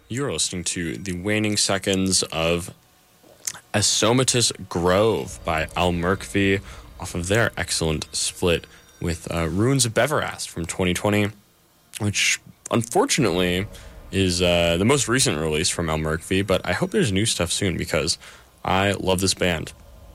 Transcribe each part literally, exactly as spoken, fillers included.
You're listening to the waning seconds of Asomatus Grove by Al Murkvi off of their excellent split with uh, Ruins of Beverast from twenty twenty, which unfortunately is uh, the most recent release from Al Murkvi, but I hope there's new stuff soon because I love this band.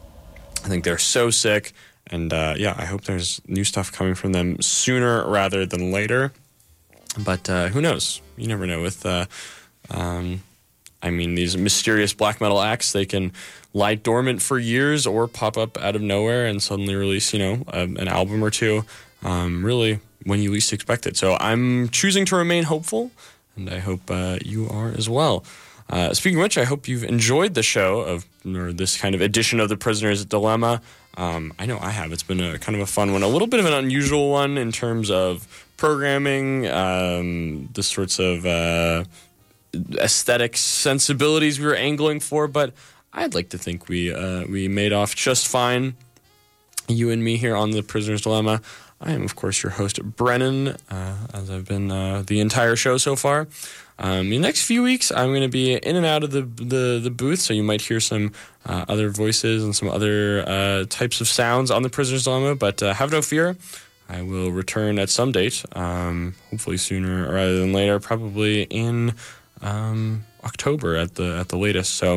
I think they're so sick, and uh, yeah, I hope there's new stuff coming from them sooner rather than later. But uh, who knows? You never know with... Uh, Um, I mean, these mysterious black metal acts, they can lie dormant for years or pop up out of nowhere and suddenly release, you know, a, an album or two, um, really when you least expect it. So I'm choosing to remain hopeful, and I hope uh, you are as well. Uh, speaking of which, I hope you've enjoyed the show of, or this kind of edition of The Prisoner's Dilemma. Um, I know I have. It's been a kind of a fun one, a little bit of an unusual one in terms of programming, um, the sorts of... Uh, aesthetic sensibilities we were angling for, but I'd like to think we uh, we made off just fine, you and me here on The Prisoner's Dilemma. I am, of course, your host, Brennan, uh, as I've been uh, the entire show so far. Um, the next few weeks, I'm going to be in and out of the, the, the booth, so you might hear some uh, other voices and some other uh, types of sounds on The Prisoner's Dilemma, but uh, have no fear. I will return at some date, um, hopefully sooner rather than later, probably in... Um, October at the at the latest. So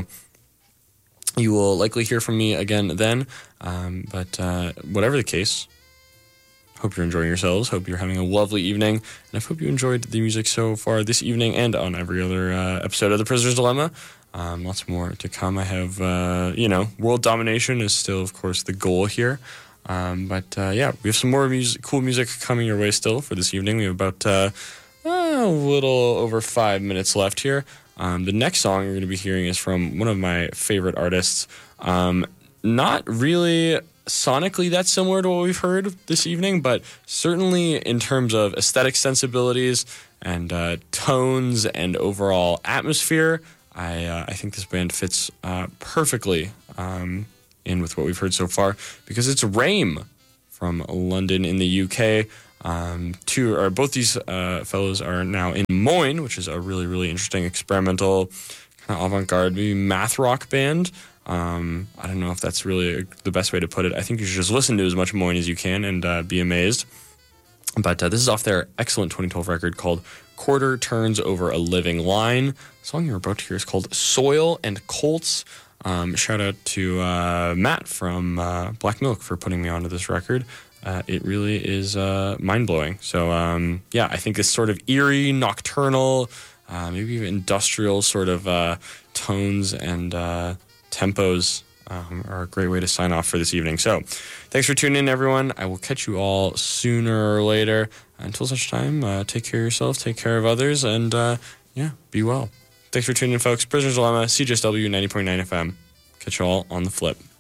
you will likely hear from me again then. Um, but uh, whatever the case, hope you're enjoying yourselves. Hope you're having a lovely evening. And I hope you enjoyed the music so far this evening and on every other uh, episode of The Prisoner's Dilemma. Um, lots more to come. I have, uh, you know, world domination is still, of course, the goal here. Um, but uh, yeah, we have some more music, cool music coming your way still for this evening. We have about... Uh, A little over five minutes left here. Um, the next song you're going to be hearing is from one of my favorite artists. Um, not really sonically that similar to what we've heard this evening, but certainly in terms of aesthetic sensibilities and uh, tones and overall atmosphere, I uh, I think this band fits uh, perfectly um, in with what we've heard so far because it's Rame from London in the U K. Um, two or both these uh, fellows are now in Moyne, which is a really, really interesting experimental kind of avant-garde maybe math rock band. Um, I don't know if that's really the best way to put it. I think you should just listen to as much Moyne as you can and uh, be amazed. But uh, this is off their excellent twenty twelve record called Quarter Turns Over a Living Line. The song you're about to hear is called Soil and Colts. Um, shout out to uh, Matt from uh, Black Milk for putting me onto this record. Uh, it really is uh, mind-blowing. So, um, yeah, I think this sort of eerie, nocturnal, uh, maybe even industrial sort of uh, tones and uh, tempos um, are a great way to sign off for this evening. So, thanks for tuning in, everyone. I will catch you all sooner or later. Until such time, uh, take care of yourself, take care of others, and, uh, yeah, be well. Thanks for tuning in, folks. Prisoner's Dilemma, C J S W ninety point nine F M. Catch you all on the flip.